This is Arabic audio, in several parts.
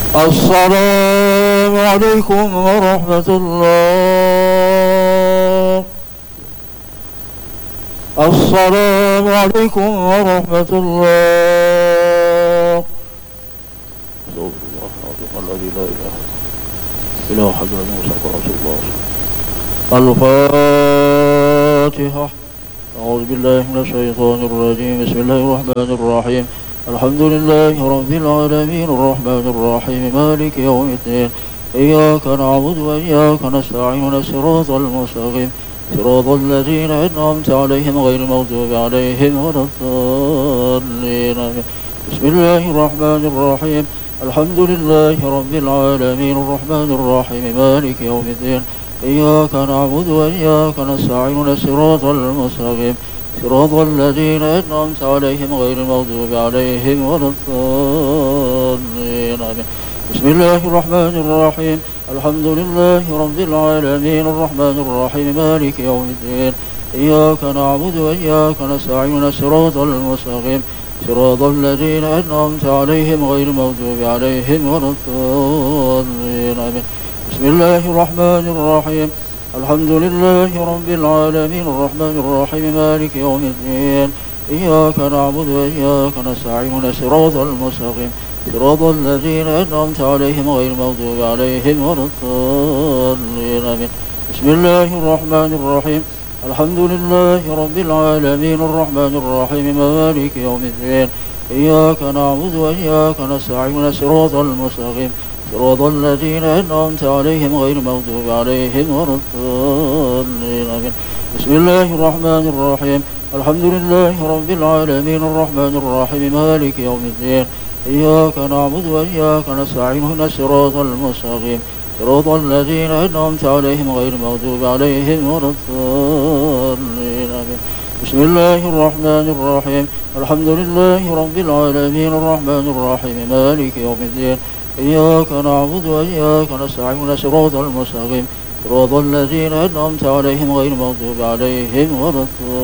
السلام عليكم ورحمة الله. السلام عليكم ورحمة الله. استغفر الله العظيم الذي لا إله إلا هو حضرة موسى ورسول الله. الفاتحة. أعوذ بالله من الشيطان الرجيم. بسم الله الرحمن الرحيم. الحمد لله رب العالمين الرحمن الرحيم مالك يوم الدين. إياك نعبد وإياك نستعين الصراط المستقيم صراط الذين أنعمت عليهم غير المغضوب عليهم ولا الضالين. بسم الله الرحمن الرحيم. الحمد لله رب العالمين الرحمن الرحيم مالك يوم الدين. إياك نعبد وإياك نستعين الصراط المستقيم صراط الذين أنعمت عليهم غير المغضوب عليهم ولا الضالين. بسم الله الرحمن الرحيم. الحمد لله رب العالمين الرحمن الرحيم مالك يوم الدين. إياك نعبد وإياك نستعين الصراط المستقيم صراط الذين أنعمت عليهم غير المغضوب عليهم ولا الضالين. بسم الله الرحمن الرحيم. الحمد لله رب العالمين الرحمن الرحيم مالك يوم الدين. إياك نعبد وإياك نستعين صراط المستقيم صراط الذين أنعمت عليهم غير المغضوب عليهم ولا الضالين. بسم الله الرحمن الرحيم. الحمد لله رب العالمين الرحمن الرحيم مالك يوم الدين. إياك نعبد وإياك نستعين صراط المستقيم صراط الذين أنعمت عليهم غير المغضوب عليهم ولا الضالين. بسم الله الرحمن الرحيم. الحمد لله رب العالمين الرحمن الرحيم مالك يوم الدين. إياك نعبد وإياك نستعين اهدنا الصراط المستقيم صراط الذين أنعمت عليهم غير المغضوب عليهم ولا الضالين. بسم الله الرحمن الرحيم. الحمد لله رب العالمين الرحمن الرحيم مالك يوم الدين. إياك نعبد وإياك نستعين صراط المستقيم صراط الذين أنعمت عليهم غير المغضوب عليهم ولا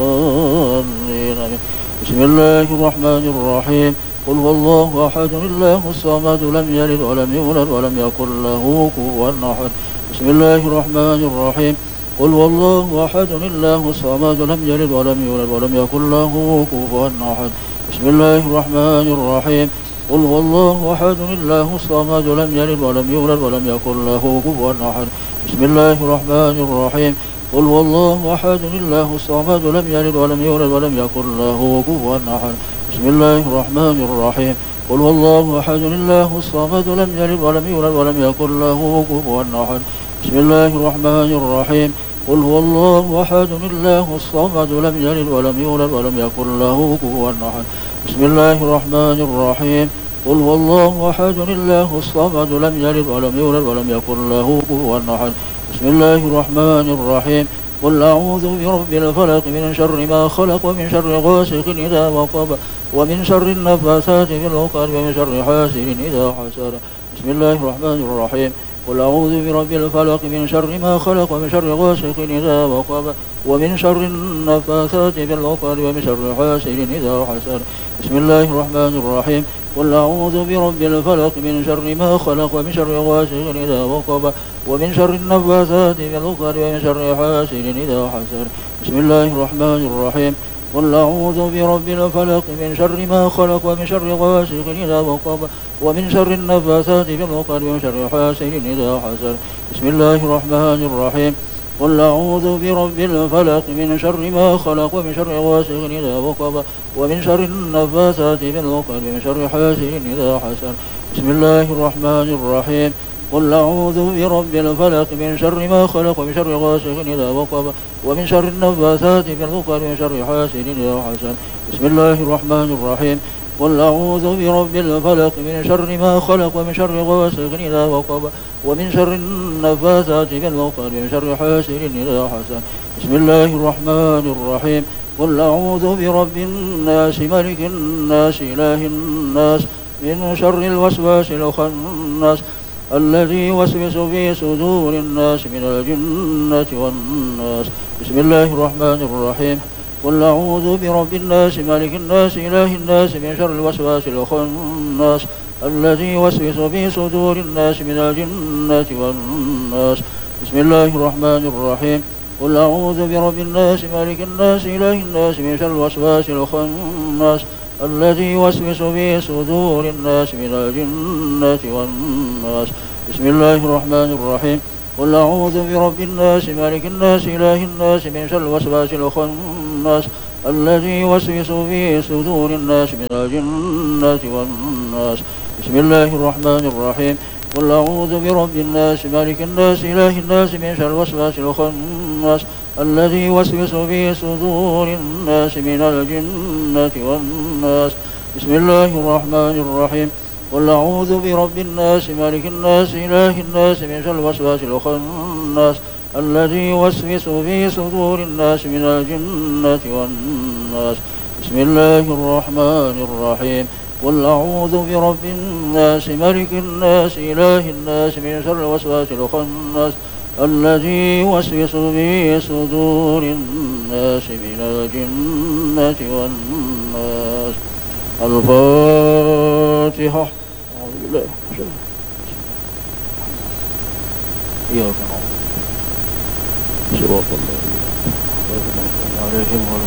الضالين. بسم الله الرحمن الرحيم. قل هو الله أحد الله الصمد لم يلد ولم يولد ولم يكن له كفوا أحد. بسم الله الرحمن الرحيم. قل هو الله أحد الله الصمد لم يلد ولم يولد ولم يكن له كفوا أحد. بسم الله الرحمن الرحيم. قل هو الله أحد الله الصمد لم يلد ولم يولد ولم يكن له كفوا أحد. بسم الله الرحمن الرحيم. قل هو الله أحد الله الصمد لم يلد ولم يولد ولم يكن له كفوا أحد. بسم الله الرحمن الرحيم. قل هو الله أحد الله الصمد لم يلد ولم يولد ولم يكن له كفوا أحد. بسم الله الرحمن الرحيم. قل هو الله أحد الله الصمد لم يلد ولم يولد ولم يكن له كفوا أحد. بسم الله الرحمن الرحيم. قل هو الله أحد الله الصمد لم يلد ولم يولد ولم يكن له كفوا أحد. بسم الله الرحمن الرحيم. قل أعوذ برب الفلق من شر ما خلق ومن شر غاسق إذا وقب ومن شر النفاثات في العقد ومن شر حاسد إذا حسد. بسم الله الرحمن الرحيم. قل أعوذ برب الفلق من شر ما خلق ومن شر غاسق إذا وقب ومن شر النفاثات في العقد ومن شر حاسد إذا حسد. بسم الله الرحمن الرحيم. قل أعوذ برب الفلق من شر ما خلق ومن شر غاسق إذا وقب ومن شر النفاثات في العقد ومن شر حاسد إذا حسد. بسم الله الرحمن الرحيم. قل أعوذ برب الفلق من شر ما خلق ومن شر غاسق إذا وقب ومن شر النفاثات في العقد ومن شر حاسد إذا حسد. بسم الله الرحمن الرحيم. قل أعوذ برب الفلق من شر ما خلق ومن شر غاسق إذا وقب ومن شر النفاثات في العقد ومن شر حاسد إذا حسد. بسم الله الرحمن الرحيم. قل أعوذ برب الفلق من شر ما خلق ومن شر غاسق إذا وقب ومن شر النفاثات في العقد ومن شر حاسد إذا حسد. بسم الله الرحمن الرحيم. قل أعوذ برب الفلق من شر ما خلق ومن شر غاسق إذا وقب ومن شر النفاثات في العقد ومن شر حاسد إذا حسد. بسم الله الرحمن الرحيم. قل أعوذ برب الناس ملك الناس إله الناس من شر الوسواس الخناس الذي يوسوس في صدور الناس من الجنة والناس. بسم الله الرحمن الرحيم. قل أعوذ برب الناس ملك الناس إله الناس من شر الوسواس الخناس الذي يوسوس في صدور الناس من الجنة والناس. بسم الله الرحمن الرحيم. قل أعوذ برب الناس ملك الناس إله الناس من شر الوسواس الخناس الذي يوسوس في صدور الناس من الجنة والناس. بسم الله الرحمن الرحيم. قل أعوذ برب الناس ملك الناس إله الناس من شر الوسواس الخناس الذي يوسوس في صدور الناس من الجنة والناس. بسم الله الرحمن الرحيم. قل أعوذ برب الناس ملك الناس إله الناس من شر الوسواس الخناس الذي يوسوس في صدور الناس من الجنة والناس. بسم الله الرحمن الرحيم. قل أعوذ برب الناس ملك الناس إله الناس من شر الوسواس الخناس الذي يوسوس في صدور الناس من الجنة والناس. بسم الله الرحمن الرحيم. قل أعوذ برب الناس ملك الناس إله الناس من شر الوسواس الخناس الذي يوسوس في صدور الناس من الجنة والناس. الفاتحة. أعوذ بالله إياك نعبد صراط الله عليهم ولا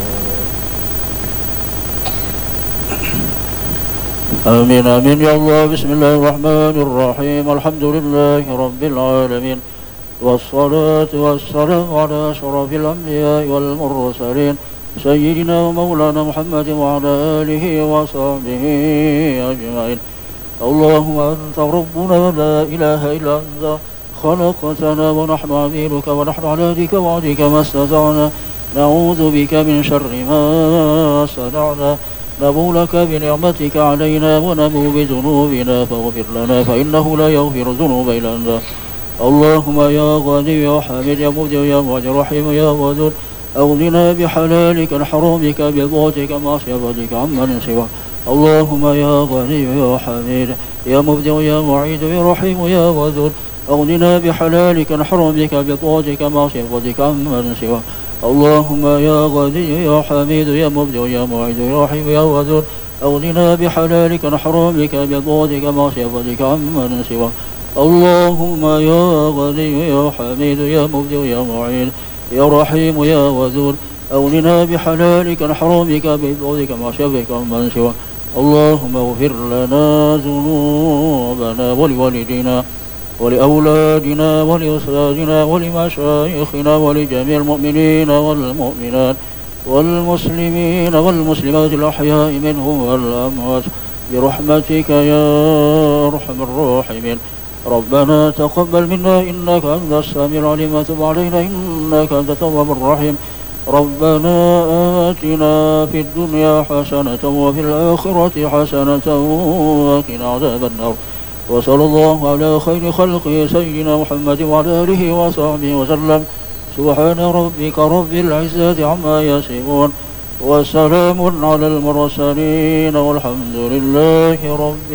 آمين آمين يا الله. بسم الله الرحمن الرحيم. الحمد لله رب العالمين والصلاة والسلام على أشرف الأنبياء والمرسلين سيدنا ومولانا محمد وعلى آله وصحبه أجمعين. اللهم أنت ربنا لا إله إلا أنت خلقتنا ونحن عبيدك ونحن على ديك وعدك ما استطعنا نعوذ بك من شر ما صنعنا نبو لك بنعمتك علينا ونبو بذنوبنا فاغفر لنا فإنه لا يغفر الذنوب إلا أنت. اللهم يا غني يا حميد يا مبدع يا معز رحيم يا ودود أغننا بحلالك عن حرامك بطاعتك معصيتك عمن سواك. اللهم يا غني يا حميد يا مبدع يا معيد يا رحيم يا ودود أغننا بحلالك عن حرامك بطاعتك معصيتك عمن سواك. اللهم يا غني يا حميد يا مبدع يا معيد يا رحيم يا ودود أغننا بحلالك عن حرامك بطاعتك معصيتك عمن سواك. اللهم يا غني يا حميد يا مبدع يا معين يا رحيم يا ودود أغننا بحلالك عن حرامك بطاعتك معصيتك عمن سواك. اللهم اغفر لنا ذنوبنا ولوالدينا ولأولادنا ولأسرارنا ولمشايخنا ولجميع المؤمنين والمؤمنات والمسلمين والمسلمات الأحياء منهم والأموات برحمتك يا أرحم الراحمين. ربنا تقبل منا إنك أنت السميع العليم وتب علينا إنك أنت التواب الرحيم. ربنا آتنا في الدنيا حسنة وفي الآخرة حسنة وقنا عذاب النار. وصلى الله على خير خلقه سيدنا محمد وعلى آله وصحبه وسلم. سبحان ربك رب العزة عما يصفون وسلام على المرسلين والحمد لله رب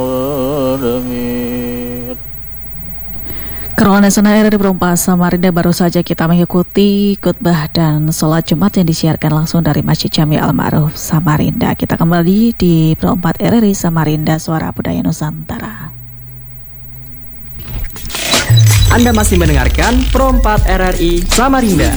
العالمين. Kerohana Sunnah RRI Perumpas Samarinda, baru saja kita mengikuti khutbah dan sholat Jumat yang disiarkan langsung dari Masjid Jami Al-Ma'ruf Samarinda. Kita kembali di Perumpat RRI Samarinda, Suara Budaya Nusantara. Anda masih mendengarkan Perumpat RRI Samarinda.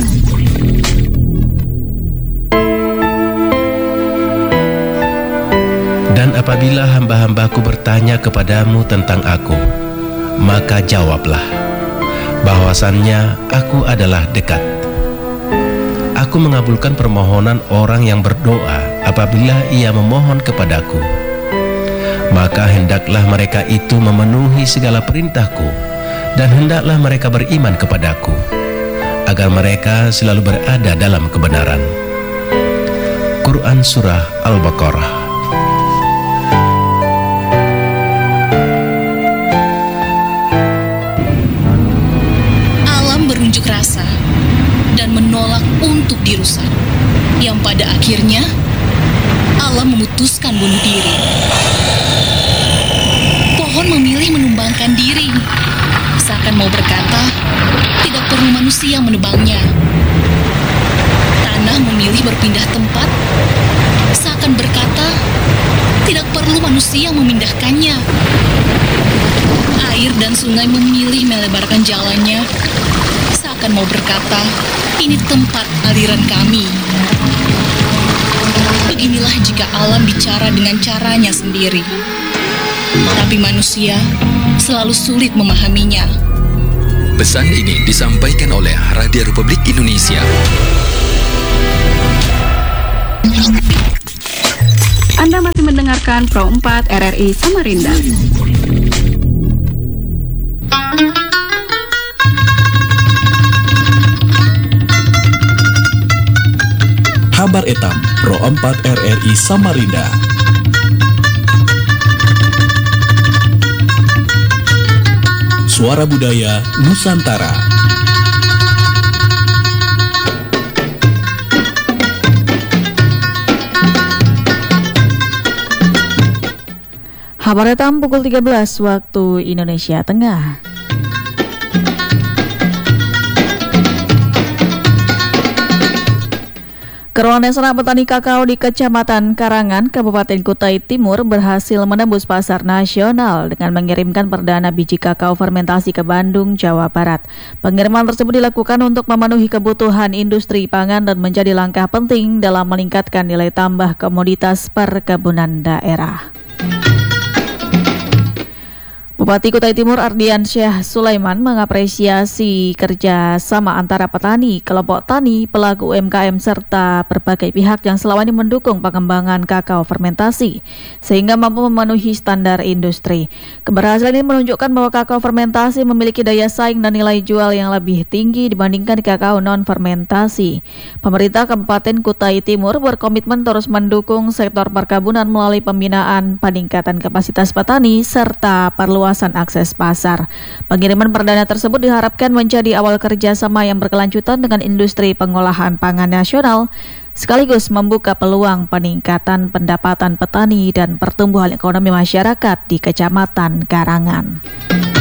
Dan apabila hamba-hambaku bertanya kepadamu tentang aku, maka jawablah bahwasannya aku adalah dekat. Aku mengabulkan permohonan orang yang berdoa apabila ia memohon kepadaku. Maka hendaklah mereka itu memenuhi segala perintahku, dan hendaklah mereka beriman kepadaku, agar mereka selalu berada dalam kebenaran. Quran Surah Al-Baqarah. Berunjuk rasa dan menolak untuk dirusak, yang pada akhirnya Allah memutuskan bunuh diri. Pohon memilih menumbangkan diri, seakan mau berkata tidak perlu manusia menebangnya. Tanah memilih berpindah tempat, seakan berkata tidak perlu manusia manusia yang memindahkannya. Air dan sungai memilih melebarkan jalannya, seakan mau berkata, ini tempat aliran kami. Beginilah jika alam bicara dengan caranya sendiri. Tapi manusia selalu sulit memahaminya. Pesan ini disampaikan oleh Radio Republik Indonesia. Anda masih mendengarkan Pro 4 RRI Samarinda. Kabar Etam Pro 4 RRI Samarinda. Suara Budaya Nusantara. Kabar Etam pukul 13 waktu Indonesia Tengah. Keruan Nasional Petani Kakao di Kecamatan Karangan, Kabupaten Kutai Timur berhasil menembus pasar nasional dengan mengirimkan perdana biji kakao fermentasi ke Bandung, Jawa Barat. Pengiriman tersebut dilakukan untuk memenuhi kebutuhan industri pangan dan menjadi langkah penting dalam meningkatkan nilai tambah komoditas perkebunan daerah. Bupati Kutai Timur Ardiansyah Sulaiman mengapresiasi kerja sama antara petani, kelompok tani, pelaku UMKM serta berbagai pihak yang selama ini mendukung pengembangan kakao fermentasi sehingga mampu memenuhi standar industri. Keberhasilan ini menunjukkan bahwa kakao fermentasi memiliki daya saing dan nilai jual yang lebih tinggi dibandingkan kakao non fermentasi. Pemerintah Kabupaten Kutai Timur berkomitmen terus mendukung sektor perkebunan melalui pembinaan, peningkatan kapasitas petani serta perluasan akses pasar. Pengiriman perdana tersebut diharapkan menjadi awal kerjasama yang berkelanjutan dengan industri pengolahan pangan nasional, sekaligus membuka peluang peningkatan pendapatan petani dan pertumbuhan ekonomi masyarakat di Kecamatan Karangan.